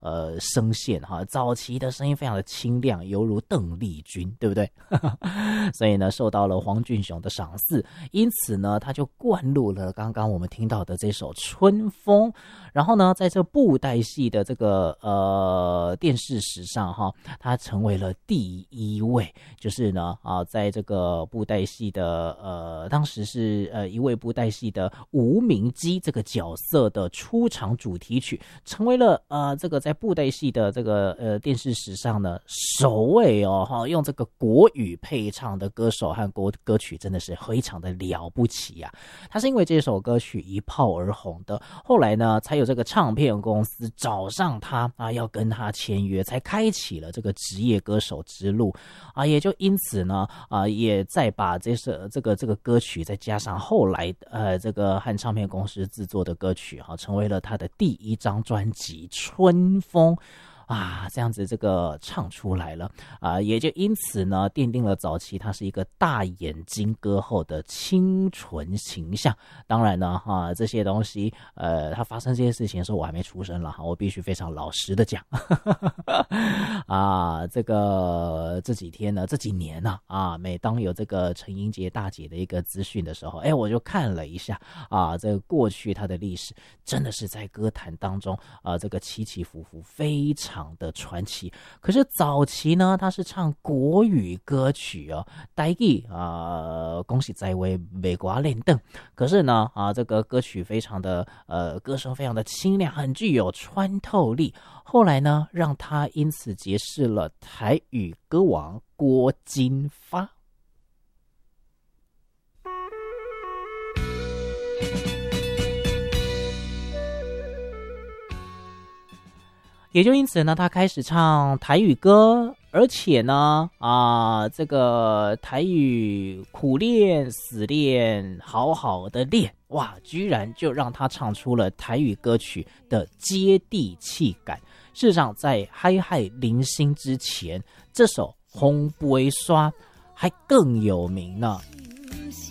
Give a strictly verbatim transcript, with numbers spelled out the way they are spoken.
呃声线哈，早期的声音非常的清亮，犹如邓丽君，对不对？所以呢，受到了黄俊雄的赏识，因此呢，他就灌录了刚刚我们听到的这首《春风》。然后呢，在这布袋戏的这个呃电视史上哈，他成为了第一位，就是呢啊，在这个布袋戏的呃，当时是呃一位布袋戏的吴明基这个角色的出场主题曲，成为了呃这个在布袋戏的这个呃电视史上呢首位哦哈，用这个国语配唱的歌手和国歌曲真的是非常的了不起啊！他是因为这首歌曲一炮而红的，后来呢才有这个唱片公司找上他啊，要跟他签约，才开启了这个职业歌手之路啊，也就因此呢啊，也再把这首这个这个歌曲再加上后来呃这个和唱片公司制作的歌曲哈、啊，成为了他的第一张专辑《春风》。啊，这样子这个唱出来了啊，也就因此呢，奠定了早期他是一个大眼睛歌后的清纯形象。当然呢，哈、啊，这些东西，呃，他发生这些事情的时候，我还没出生了哈，我必须非常老实的讲。啊，这个这几天呢，这几年呢、啊，啊，每当有这个陈英杰大姐的一个资讯的时候，哎，我就看了一下啊，这个过去他的历史，真的是在歌坛当中啊，这个起起伏伏非常的传奇。可是早期呢，他是唱国语歌曲哦，台语啊，恭喜在位美国练邓。可是呢，啊，这个歌曲非常的呃，歌声非常的清亮，很具有穿透力。后来呢，让他因此结识了台语歌王郭金发。也就因此呢，他开始唱台语歌，而且呢，啊，这个台语苦练、死练、好好的练，哇，居然就让他唱出了台语歌曲的接地气感。事实上，在嗨嗨零星之前，这首《红杯刷》还更有名呢。